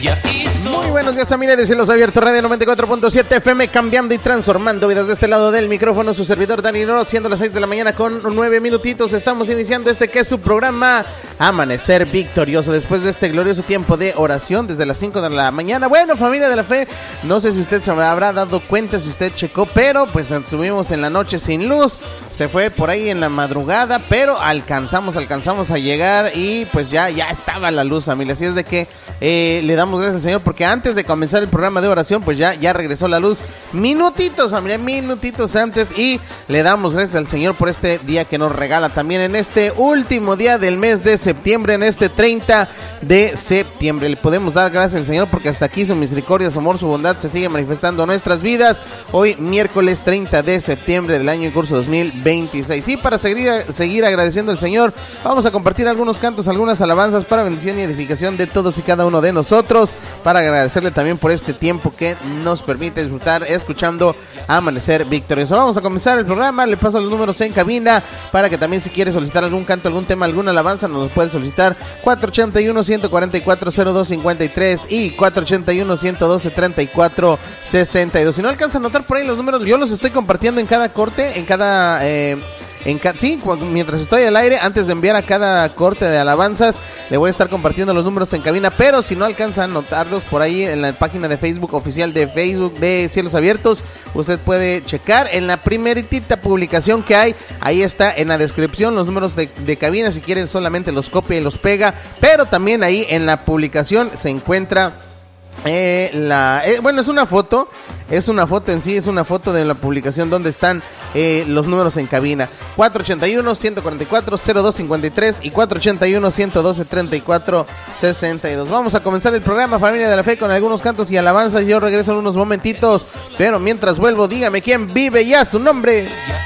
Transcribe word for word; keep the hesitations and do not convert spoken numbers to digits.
Muy buenos días, familia de Cielos Abiertos, Radio noventa y cuatro punto siete F M, cambiando y transformando vidas. De este lado del micrófono, su servidor Dani Noro, siendo las seis de la mañana con nueve minutitos. Estamos iniciando este que es su programa Amanecer Victorioso, después de este glorioso tiempo de oración desde las cinco de la mañana. Bueno, familia de la fe, no sé si usted se habrá dado cuenta, si usted checó, pero pues estuvimos en la noche sin luz. Se fue por ahí en la madrugada, pero alcanzamos, alcanzamos a llegar y pues ya, ya estaba la luz, familia. Así es de que eh, le damos gracias al Señor, porque antes de comenzar el programa de oración, pues ya, ya regresó la luz. Minutitos, familia, minutitos antes, y le damos gracias al Señor por este día que nos regala también en este último día del mes de septiembre, en este treinta de septiembre. Le podemos dar gracias al Señor porque hasta aquí su misericordia, su amor, su bondad se sigue manifestando en nuestras vidas. Hoy, miércoles treinta de septiembre del año en curso dos mil veintiséis. Y para seguir, seguir agradeciendo al Señor, vamos a compartir algunos cantos, algunas alabanzas para bendición y edificación de todos y cada uno de nosotros, para agradecerle también por este tiempo que nos permite disfrutar escuchando Amanecer Victorioso. Vamos a comenzar el programa, le paso los números en cabina para que también, si quiere solicitar algún canto, algún tema, alguna alabanza, nos lo puede solicitar. Cuatro ochenta y uno, ciento cuarenta y cuatro, cero dos cincuenta y tres y cuatro ochenta y uno, ciento doce, treinta y cuatro sesenta y dos. Si no alcanza a notar por ahí los números, yo los estoy compartiendo en cada corte, en cada... Eh, En ca- sí, mientras estoy al aire, antes de enviar a cada corte de alabanzas, le voy a estar compartiendo los números en cabina. Pero si no alcanza a notarlos por ahí en la página de Facebook oficial de Facebook de Cielos Abiertos, usted puede checar en la primeritita publicación que hay. Ahí está en la descripción los números de, de cabina. Si quieren, solamente los copia y los pega. Pero también ahí en la publicación se encuentra eh, la eh, bueno, es una foto. Es una foto en sí, es una foto de la publicación donde están eh, los números en cabina. Cuatro ochenta y uno, ciento cuarenta y cuatro, cero dos cincuenta y tres y cuatro ochenta y uno, ciento doce, treinta y cuatro sesenta y dos. Vamos a comenzar el programa, familia de la fe, con algunos cantos y alabanzas. Yo regreso en unos momentitos, pero mientras vuelvo, dígame quién vive ya su nombre.